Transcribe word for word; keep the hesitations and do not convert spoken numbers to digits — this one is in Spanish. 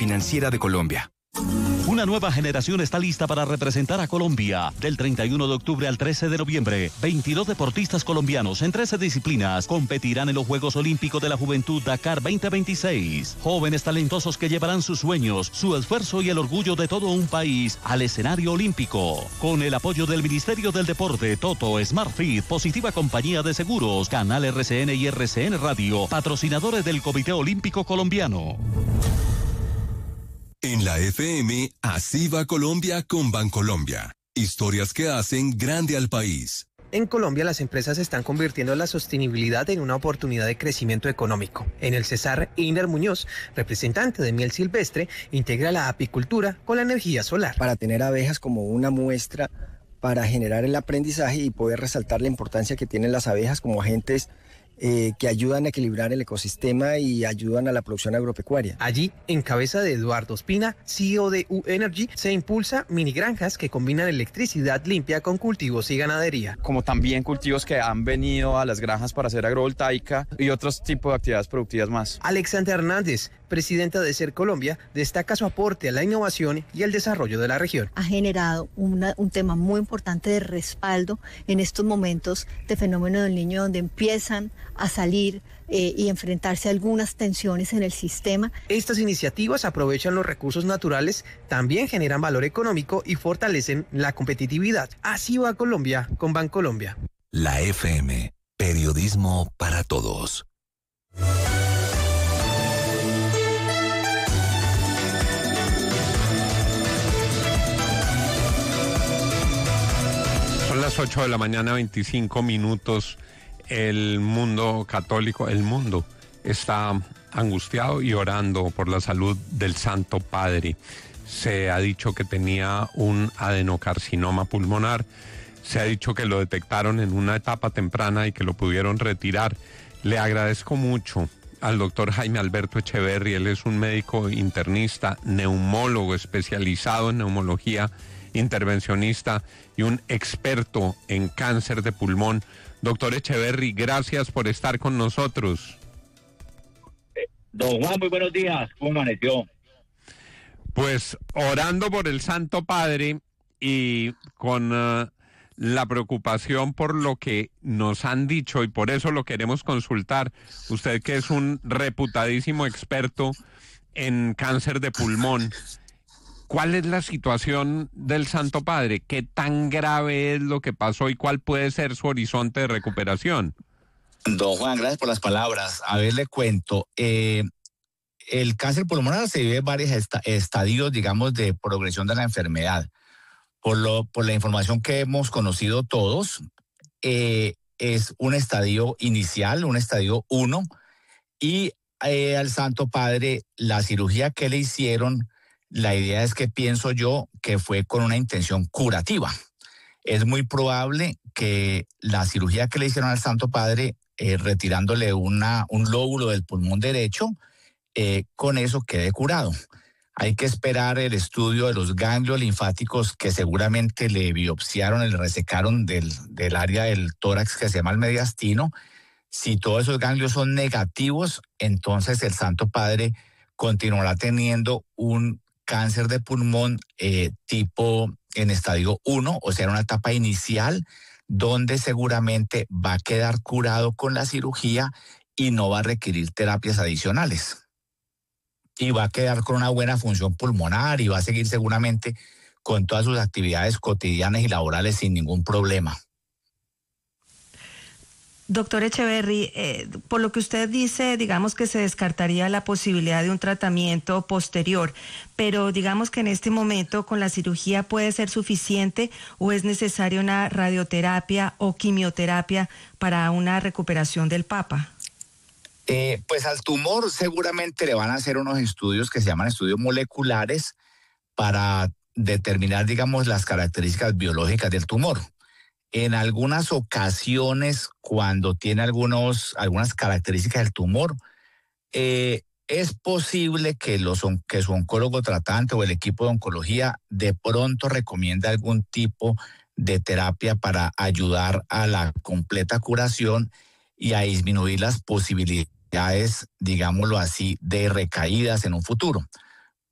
Financiera de Colombia. Una nueva generación está lista para representar a Colombia. Del treinta y uno de octubre al trece de noviembre, veintidós deportistas colombianos en trece disciplinas competirán en los Juegos Olímpicos de la Juventud Dakar veinte veintiséis. Jóvenes talentosos que llevarán sus sueños, su esfuerzo y el orgullo de todo un país al escenario olímpico. Con el apoyo del Ministerio del Deporte, Toto, SmartFit, Positiva Compañía de Seguros, Canal R C N y R C N Radio, patrocinadores del Comité Olímpico Colombiano. En la F M, así va Colombia con Bancolombia. Historias que hacen grande al país. En Colombia, las empresas están convirtiendo la sostenibilidad en una oportunidad de crecimiento económico. En el Cesar, Iner Muñoz, representante de miel silvestre, integra la apicultura con la energía solar. Para tener abejas como una muestra para generar el aprendizaje y poder resaltar la importancia que tienen las abejas como agentes Eh, que ayudan a equilibrar el ecosistema y ayudan a la producción agropecuaria. Allí, en cabeza de Eduardo Espina, C E O de U-Energy, se impulsa mini granjas que combinan electricidad limpia con cultivos y ganadería. Como también cultivos que han venido a las granjas para hacer agrovoltaica y otros tipos de actividades productivas más. Alexandra Hernández, presidenta de SER Colombia, destaca su aporte a la innovación y el desarrollo de la región. Ha generado una, un tema muy importante de respaldo en estos momentos de fenómeno del niño, donde empiezan a salir eh, y enfrentarse a algunas tensiones en el sistema. Estas iniciativas aprovechan los recursos naturales, también generan valor económico y fortalecen la competitividad. Así va Colombia con Bancolombia. La F M, periodismo para todos. Son las ocho de la mañana, veinticinco minutos. El mundo católico, el mundo está angustiado y orando por la salud del Santo Padre. Se ha dicho que tenía un adenocarcinoma pulmonar. Se ha dicho que lo detectaron en una etapa temprana y que lo pudieron retirar. Le agradezco mucho al doctor Jaime Alberto Echeverry. Él es un médico internista, neumólogo especializado en neumología intervencionista y un experto en cáncer de pulmón. Doctor Echeverry, gracias por estar con nosotros. Eh, don Juan, muy buenos días. ¿Cómo amaneció? Pues orando por el Santo Padre y con uh, la preocupación por lo que nos han dicho, y por eso lo queremos consultar. Usted, que es un reputadísimo experto en cáncer de pulmón, ¿cuál es la situación del Santo Padre? ¿Qué tan grave es lo que pasó y cuál puede ser su horizonte de recuperación? Don Juan, gracias por las palabras. A ver, le cuento. Eh, el cáncer pulmonar se vive en varios esta- estadios, digamos, de progresión de la enfermedad. Por, lo, por la información que hemos conocido todos, eh, es un estadio inicial, un estadio uno, y eh, al Santo Padre, la cirugía que le hicieron, la idea es que pienso yo que fue con una intención curativa. Es muy probable que la cirugía que le hicieron al Santo Padre, eh, retirándole una, un lóbulo del pulmón derecho, eh, con eso quede curado. Hay que esperar el estudio de los ganglios linfáticos que seguramente le biopsiaron, le resecaron del, del área del tórax que se llama el mediastino. Si todos esos ganglios son negativos, entonces el Santo Padre continuará teniendo un cáncer de pulmón eh, tipo en estadio uno, o sea, una etapa inicial donde seguramente va a quedar curado con la cirugía y no va a requerir terapias adicionales. Y va a quedar con una buena función pulmonar y va a seguir seguramente con todas sus actividades cotidianas y laborales sin ningún problema. Doctor Echeverry, eh, por lo que usted dice, digamos que se descartaría la posibilidad de un tratamiento posterior, pero digamos que en este momento con la cirugía puede ser suficiente o es necesaria una radioterapia o quimioterapia para una recuperación del Papa. Eh, pues al tumor seguramente le van a hacer unos estudios que se llaman estudios moleculares para determinar, digamos, las características biológicas del tumor. En algunas ocasiones, cuando tiene algunos, algunas características del tumor, eh, es posible que, los, que su oncólogo tratante o el equipo de oncología de pronto recomiende algún tipo de terapia para ayudar a la completa curación y a disminuir las posibilidades, digámoslo así, de recaídas en un futuro.